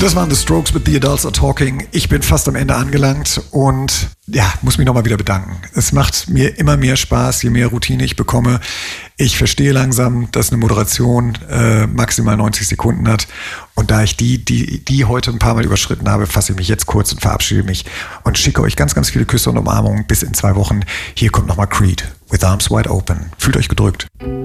Das waren The Strokes mit The Adults Are Talking. Ich bin fast am Ende angelangt und ja, muss mich nochmal wieder bedanken. Es macht mir immer mehr Spaß, je mehr Routine ich bekomme. Ich verstehe langsam, dass eine Moderation maximal 90 Sekunden hat. Und da ich die heute ein paar Mal überschritten habe, fasse ich mich jetzt kurz und verabschiede mich und schicke euch ganz, ganz viele Küsse und Umarmungen bis in 2 Wochen. Hier kommt nochmal Creed with Arms Wide Open. Fühlt euch gedrückt.